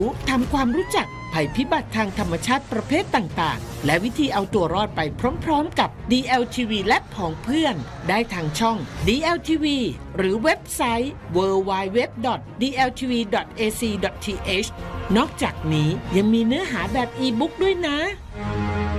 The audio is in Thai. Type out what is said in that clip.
ทำความรู้จักภัยพิบัติทางธรรมชาติประเภทต่างๆและวิธีเอาตัวรอดไปพร้อมๆกับ DLTV และผองเพื่อนได้ทางช่อง DLTV หรือเว็บไซต์ www.dltv.ac.th นอกจากนี้ยังมีเนื้อหาแบบอีบุ๊กด้วยนะ